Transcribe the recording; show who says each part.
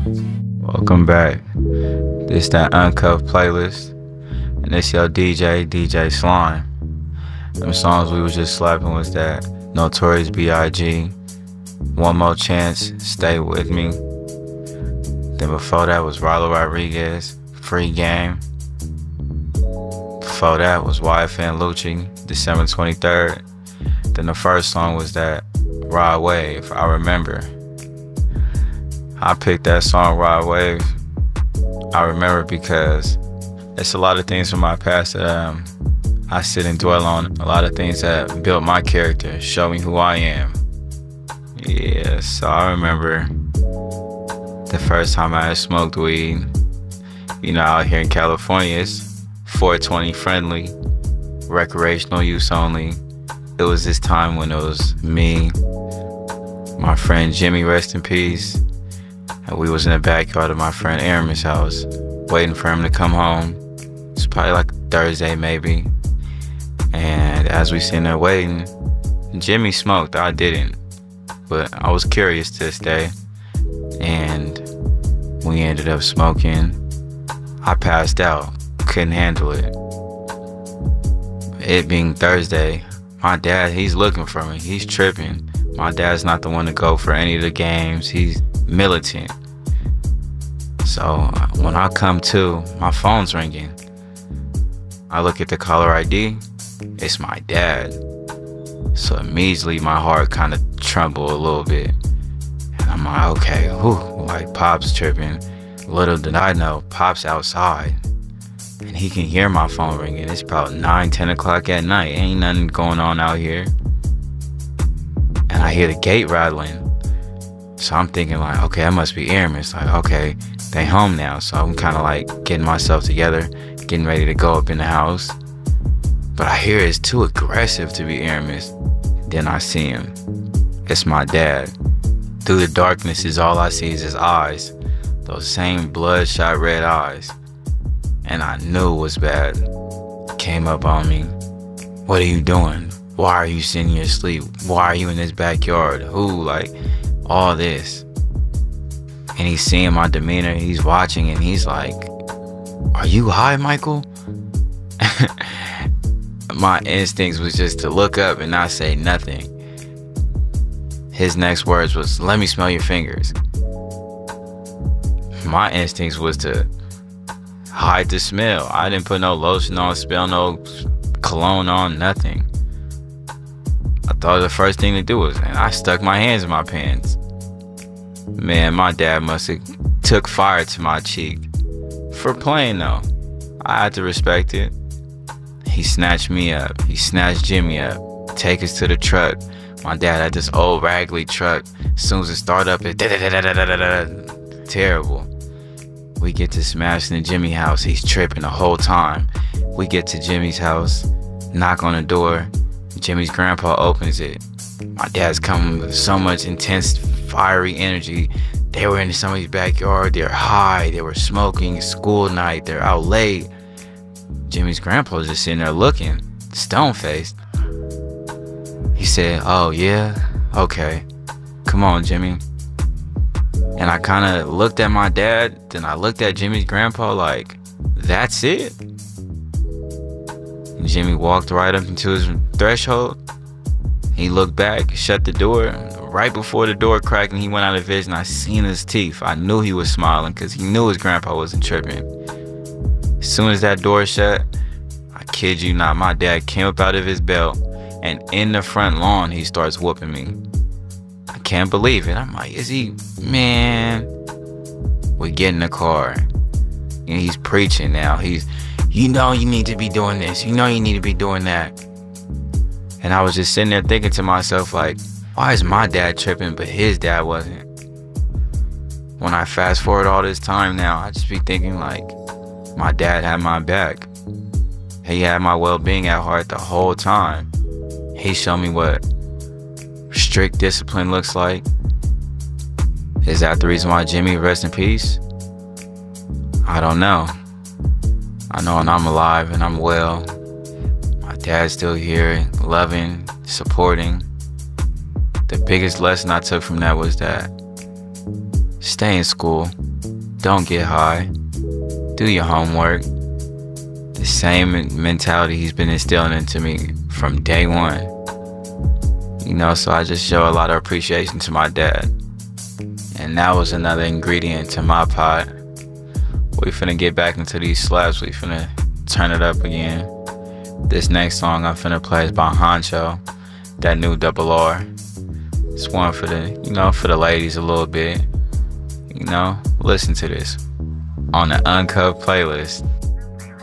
Speaker 1: Welcome back. This that Uncuffed playlist, and this your DJ Slime. Them songs we was just slapping was that Notorious B.I.G., One More Chance, Stay With Me. Then before that was Rilo Rodriguez, Free Game. Before that was YFN Lucci, December 23rd. Then the first song was that Rod Wave, I Remember. I picked that song Rod Wave, I Remember, because it's a lot of things from my past that I sit and dwell on. A lot of things that built my character, show me who I am. Yeah, so I remember the first time I had smoked weed. You know, out here in California, it's 420 friendly, recreational use only. It was this time when it was me, my friend Jimmy, rest in peace, and we was in the backyard of my friend Aramin's house, waiting for him to come home. It's probably like Thursday maybe. And as we sitting there waiting, Jimmy smoked, I didn't. But I was curious to stay, and we ended up smoking. I passed out, couldn't handle it. It being Thursday, my dad, he's looking for me, he's tripping. My dad's not the one to go for any of the games, he's militant. So when I come to, my phone's ringing. I look at the caller ID, it's my dad. So immediately my heart kind of trembled a little bit. And I'm like, okay, whew, like Pop's tripping. Little did I know, Pop's outside. And he can hear my phone ringing. It's probably 9, 10 o'clock at night. Ain't nothing going on out here. And I hear the gate rattling. So I'm thinking like, okay, that must be Aramin. It's like, okay, they home now. So I'm kind of like getting myself together, getting ready to go up in the house. But I hear it's too aggressive to be Aramis. Then I see him. It's my dad. Through the darkness is all I see is his eyes. Those same bloodshot red eyes. And I knew it was bad. Came up on me. What are you doing? Why are you sitting here asleep? Why are you in this backyard? Who? Like, all this. And he's seeing my demeanor. He's watching and he's like, are you high, Michael? My instincts was just to look up and not say nothing. His next words was, let me smell your fingers. My instincts was to hide the smell. I didn't put no lotion on, spill no cologne on, nothing. I thought the first thing to do was, and I stuck my hands in my pants. Man, my dad must have took fire to my cheek. For playing though, I had to respect it. He snatched me up. He snatched Jimmy up. Take us to the truck. My dad had this old raggedy truck. As soon as it started up, it terrible. We get to smashing in Jimmy's house. He's tripping the whole time. We get to Jimmy's house, knock on the door. Jimmy's grandpa opens it. My dad's coming with so much intense, fiery energy. They were in somebody's backyard. They're high. They were smoking. It's school night. They're out late. Jimmy's grandpa was just sitting there looking, stone-faced. He said, oh yeah? Okay. Come on, Jimmy. And I kind of looked at my dad, then I looked at Jimmy's grandpa like, that's it? And Jimmy walked right up into his threshold. He looked back, shut the door. Right before the door cracked and he went out of vision, I seen his teeth. I knew he was smiling because he knew his grandpa wasn't tripping. As soon as that door shut, I kid you not, my dad came up out of his belt and in the front lawn, he starts whooping me. I can't believe it. I'm like, is he, man? We get in the car and he's preaching now. He's, you know you need to be doing this. You know you need to be doing that. And I was just sitting there thinking to myself like, why is my dad tripping but his dad wasn't? When I fast forward all this time now, I just be thinking like, my dad had my back. He had my well-being at heart the whole time. He showed me what strict discipline looks like. Is that the reason why Jimmy, rest in peace? I don't know. I know and I'm alive and I'm well. My dad's still here, loving, supporting. The biggest lesson I took from that was that stay in school. Don't get high. Do your homework. The same mentality he's been instilling into me from day one. You know, so I just show a lot of appreciation to my dad. And that was another ingredient to my pot. We finna get back into these slaps. We finna turn it up again. This next song I'm finna play is by Honcho, that new Double R. It's one for the, you know, for the ladies a little bit. You know, listen to this on the Uncut playlist.